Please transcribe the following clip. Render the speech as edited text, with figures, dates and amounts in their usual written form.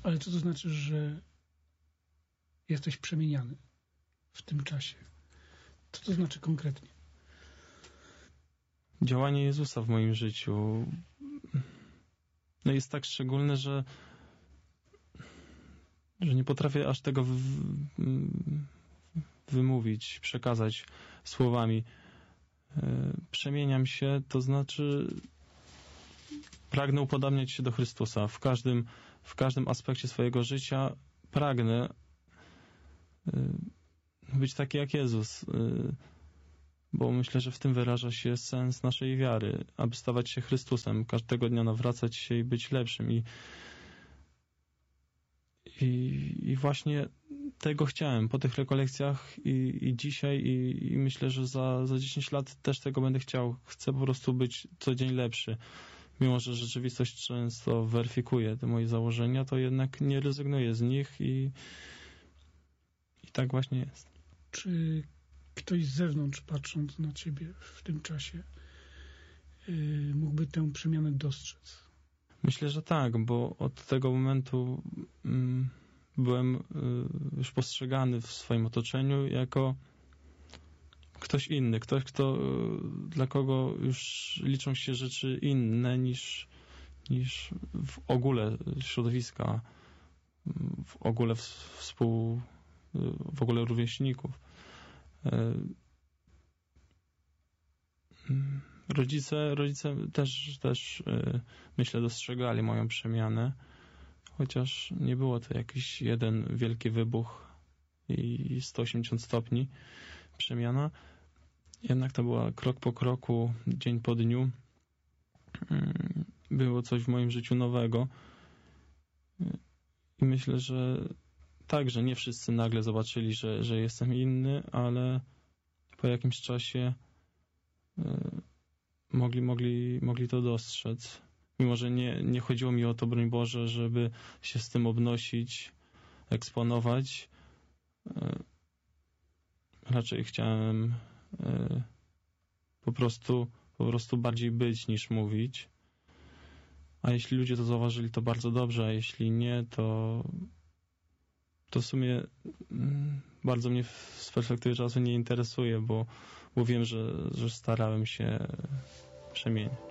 Ale co to znaczy, że jesteś przemieniany w tym czasie? Co to znaczy konkretnie? Działanie Jezusa w moim życiu jest tak szczególne, że nie potrafię aż tego wymówić, przekazać słowami. Przemieniam się, to znaczy pragnę upodabniać się do Chrystusa w każdym aspekcie swojego życia. Pragnę być taki jak Jezus, bo myślę, że w tym wyraża się sens naszej wiary, aby stawać się Chrystusem, każdego dnia nawracać się i być lepszym. I właśnie tego chciałem po tych rekolekcjach i dzisiaj i myślę, że za 10 lat też tego będę chciał. Chcę po prostu być co dzień lepszy. Mimo że rzeczywistość często weryfikuje te moje założenia, to jednak nie rezygnuję z nich i tak właśnie jest. Czy ktoś z zewnątrz, patrząc na ciebie w tym czasie, mógłby tę przemianę dostrzec? Myślę, że tak, bo od tego momentu byłem już postrzegany w swoim otoczeniu jako ktoś inny, ktoś, dla kogo już liczą się rzeczy inne niż w ogóle środowiska, w ogóle w ogóle rówieśników. Rodzice też myślę dostrzegali moją przemianę, chociaż nie było to jakiś jeden wielki wybuch i 180 stopni przemiana. Jednak to była krok po kroku, dzień po dniu. Było coś w moim życiu nowego. I myślę, że tak, że nie wszyscy nagle zobaczyli, że jestem inny, ale po jakimś czasie mogli to dostrzec. Mimo że nie chodziło mi o to, broń Boże, żeby się z tym obnosić, eksponować. Raczej chciałem po prostu bardziej być niż mówić. A jeśli ludzie to zauważyli, to bardzo dobrze, a jeśli nie, to w sumie bardzo mnie z perspektywy czasu nie interesuje, bo wiem, że starałem się przemienić.